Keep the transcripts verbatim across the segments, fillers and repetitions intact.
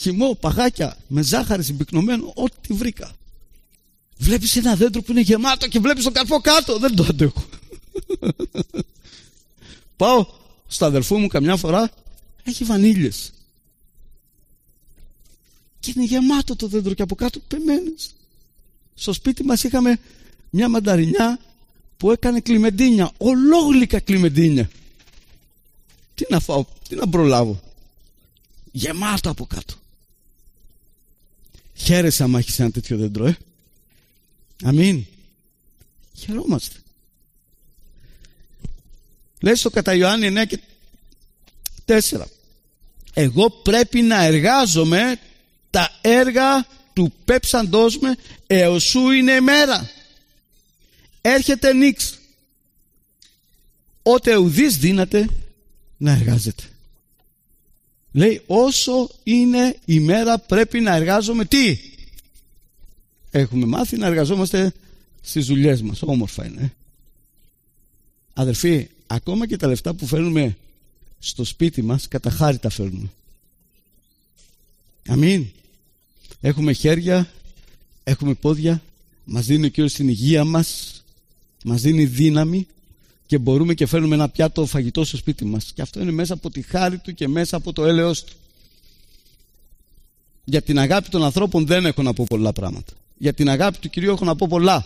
χυμό, παγάκια, με ζάχαρη συμπυκνωμένο, ό,τι βρήκα. Βλέπεις ένα δέντρο που είναι γεμάτο και βλέπεις τον καρπό κάτω. Δεν το αντέχω. Πάω στο αδερφού μου καμιά φορά, έχει βανίλιες. Και είναι γεμάτο το δέντρο και από κάτω πεμένες. Στο σπίτι μας είχαμε μια μανταρινιά που έκανε κλιμεντίνια, ολόγλυκα κλιμεντίνια. Τι να φάω, τι να προλάβω. Γεμάτο από κάτω. Χαίρεσαι άμα έχεις ένα τέτοιο δέντρο, ε. Αμήν. Χαιρόμαστε. Λέει στο κατά Ιωάννη εννέα και τέσσερα, εγώ πρέπει να εργάζομαι τα έργα του πέψαντός με έως σου είναι η μέρα. Έρχεται νύξ, ότε ουδείς δύναται να εργάζεται. Λέει όσο είναι η μέρα πρέπει να εργάζομαι τι? Έχουμε μάθει να εργαζόμαστε στις δουλειές μας. Όμορφα είναι. Αδερφοί, ακόμα και τα λεφτά που φέρνουμε στο σπίτι μας κατά χάρη τα φέρνουμε. Αμήν. Έχουμε χέρια, έχουμε πόδια, μας δίνει ο Κύριος την υγεία μας, μας δίνει δύναμη και μπορούμε και φέρνουμε ένα πιάτο φαγητό στο σπίτι μας. Και αυτό είναι μέσα από τη χάρη του και μέσα από το έλεος του. Για την αγάπη των ανθρώπων δεν έχω να πω πολλά πράγματα. Για την αγάπη του Κυρίου έχω να πω πολλά.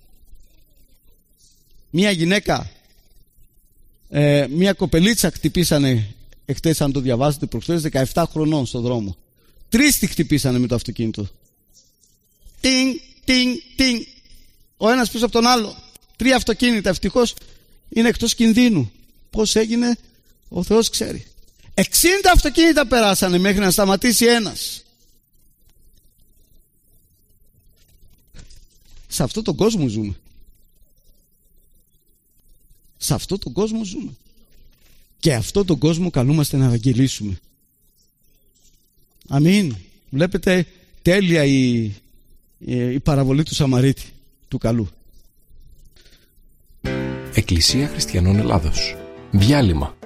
Μία γυναίκα, ε, μία κοπελίτσα χτυπήσανε εχθές, αν το διαβάσετε προχθές, δεκαεπτά χρονών στον δρόμο. Τρεις τη χτυπήσανε με το αυτοκίνητο. Τινγκ, τινγκ, τινγκ. Ο ένας πίσω από τον άλλο. Τρία αυτοκίνητα. Ευτυχώς είναι εκτός κινδύνου. Πώς έγινε, ο Θεός ξέρει. εξήντα αυτοκίνητα περάσανε μέχρι να σταματήσει ένας. Σε αυτόν τον κόσμο ζούμε. Σε αυτόν τον κόσμο ζούμε. Και αυτόν τον κόσμο καλούμαστε να ευαγγελίσουμε. Αμήν. Βλέπετε τέλεια η, η, η παραβολή του Σαμαρίτη, του καλού. Εκκλησία Χριστιανών Ελλάδος. Διάλειμμα.